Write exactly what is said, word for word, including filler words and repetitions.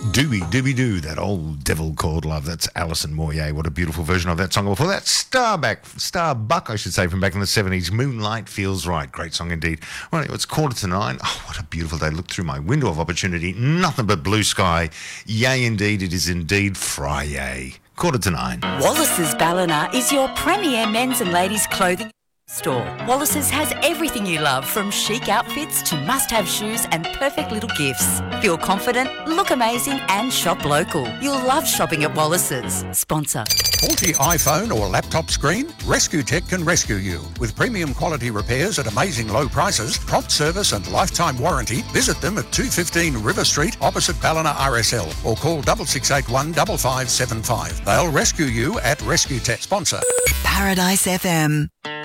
Dooby Dooby Doo, that old devil called love. That's Alison Moyet. What a beautiful version of that song. Before that, Starbuck, Starbuck, I should say, from back in the seventies. Moonlight Feels Right. Great song indeed. Well, it's quarter to nine. Oh, what a beautiful day. Look through my window of opportunity. Nothing but blue sky. Yay, indeed. It is indeed Friday. Quarter to nine. Wallace's Ballina is your premier men's and ladies' clothing store. Wallace's has everything you love, from chic outfits to must-have shoes and perfect little gifts. Feel confident, look amazing and shop local. You'll love shopping at Wallace's. Sponsor. Faulty iPhone or laptop screen? Rescue Tech can rescue you. With premium quality repairs at amazing low prices, prompt service and lifetime warranty, visit them at two fifteen River Street opposite Ballina R S L or call six six eight one five five seven five. They'll rescue you at Rescue Tech. Sponsor. Paradise F M.